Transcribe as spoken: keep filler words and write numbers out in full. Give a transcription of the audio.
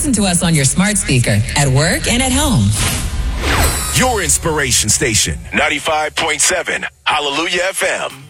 listen to us on your smart speaker at work and at home. Your inspiration station, ninety-five point seven, Hallelujah F M.